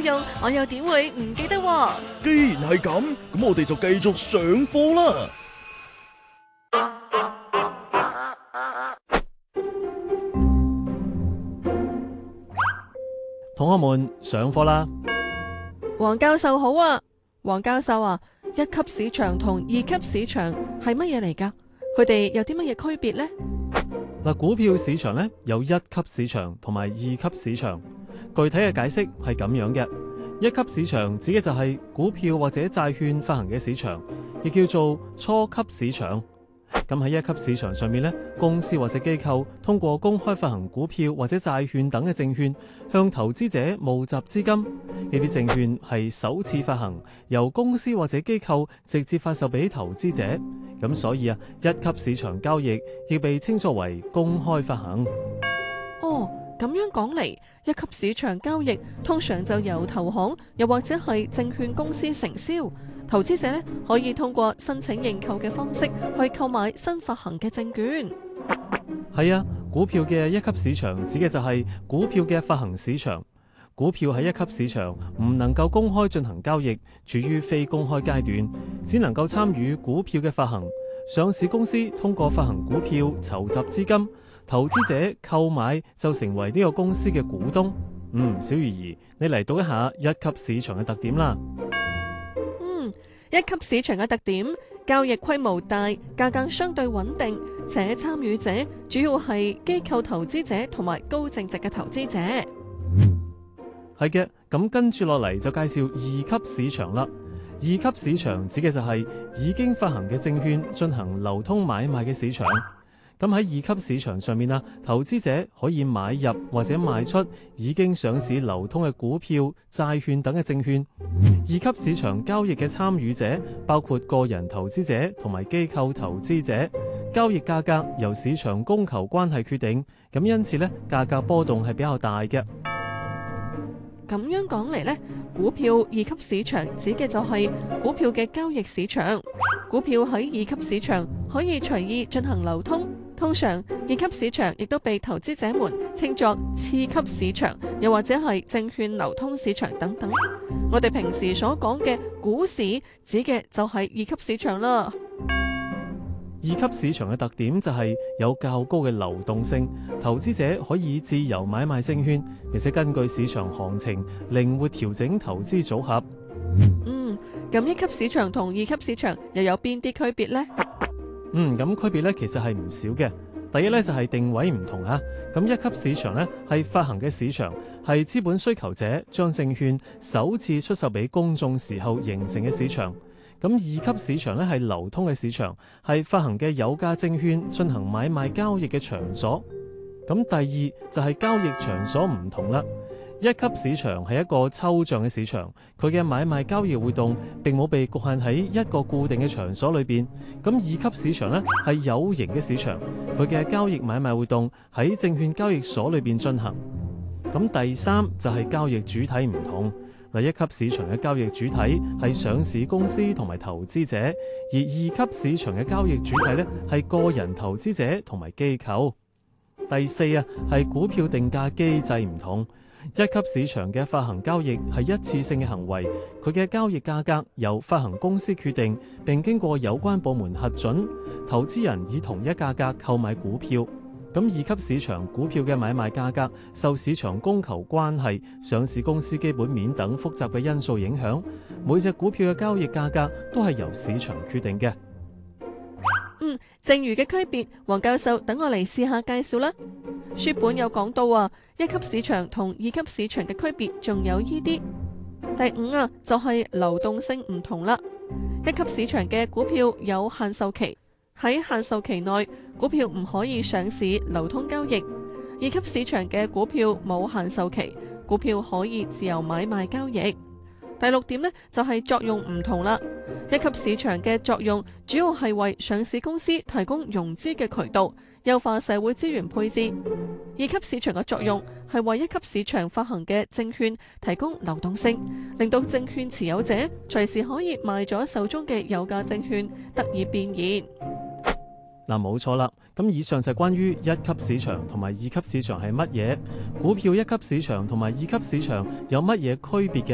用，我又點會唔記得喎？ 既然係咁，咁我哋就繼續上課啦。 同學們上課啦！ 黃教授好啊，黃教授啊，一級市場同二級市場係乜嘢嚟㗎？佢哋有啲乜嘢區別呢？ 嗱，股票市場咧有一級市場同埋二級市場，具體嘅解釋係咁樣嘅：一級市場指嘅就係股票或者債券發行嘅市場，亦叫做初級市場。咁喺一級市場上面咧，公司或者機構通過公開發行股票或者債券等嘅證券，向投資者募集資金。呢啲證券係首次發行，由公司或者機構直接發售俾投資者。咁所以啊，一級市場交易亦被稱作為公開發行。 哦，咁樣講嚟，一級市場交易通常就由投行又或者係證券公司承銷。投資者可以通過申請認購嘅方式去購買新發行嘅證券。 係啊，股票嘅一級市場指嘅就係股票嘅發行市場。股票喺一級市場唔能夠公開進行交易，處於非公開階段，只能夠參與股票嘅發行。上市公司通過發行股票籌集資金，投資者購買就成為呢個公司嘅股東。小魚兒，你嚟讀一下一級市場嘅特點啦。 一級市場嘅特點，交易規模大，價格相對穩定，且參與者主要係機構投資者同埋高淨值嘅投資者。 係嘅，咁跟住落嚟就介紹二級市場啦。二級市場指嘅就係已經發行嘅證券進行流通買賣嘅市場。咁喺二級市場上面啊，投資者可以買入或者賣出已經上市流通嘅股票、債券等嘅證券。二級市場交易嘅參與者包括個人投資者同埋機構投資者，交易價格由市場供求關係決定，咁因此呢，價格波動係比較大嘅。 咁樣講嚟呢，股票二級市場指嘅就係股票嘅交易市場。股票喺二級市場可以隨意進行流通，通常二級市場亦都被投資者們稱作次級市場，又或者係證券流通市場等等。我哋平時所講嘅股市指嘅就係二級市場啦。 二級市場嘅特點就係有較高嘅流動性，投資者可以自由買賣證券，並且根據市場行情靈活調整投資組合。 咁一級市場同二級市場又有邊啲區別呢？ 咁區別咧其實係唔少嘅。第一咧就係定位唔同吓。咁一級市場咧係發行嘅市場，係資本需求者將證券首次出售俾公眾時候形成嘅市場。咁二級市場咧係流通嘅市場，係發行嘅有價證券進行買賣交易嘅場所。咁第二就係交易場所唔同啦。一級市場係一個抽象嘅市場，佢嘅買賣交易活動並冇被局限喺一個固定嘅場所裏邊。咁二級市場呢係有形嘅市場，佢嘅交易買賣活動喺證券交易所裏邊進行。咁第三就係交易主體唔同。嗱，一級市場嘅交易主體係上市公司同埋投資者，而二級市場嘅交易主體呢係個人投資者同埋機構。第四係股票定價機制唔同。一級市場嘅發行交易係一次性嘅行為，佢嘅交易價格由發行公司決定，並經過有關部門核准，投資人以同一價格購買股票。咁二級市場股票嘅買賣價格受市場供求關係、上市公司基本面等複雜嘅因素影響，每隻股票嘅交易價格都係由市場決定嘅。 剩餘嘅區別，黃教授等我嚟試下介紹啦。書本有講到一級市場同二級市場嘅區別仲有依啲。第五就係流動性唔同啦。一級市場嘅股票有限售期，喺限售期內股票唔可以上市流通交易。二級市場嘅股票冇限售期，股票可以自由買賣交易。第六點呢，就係作用唔同啦。一級市場嘅作用主要係為上市公司提供融資嘅渠道，優化社會資源配置。二級市場嘅作用係為一級市場發行嘅證券提供流動性，令到證券持有者隨時可以賣咗手中嘅有價證券，得以變現。 冇錯啦。咁以上就係關於一級市場同埋二級市場係乜嘢，股票一級市場同埋二級市場有乜嘢區別嘅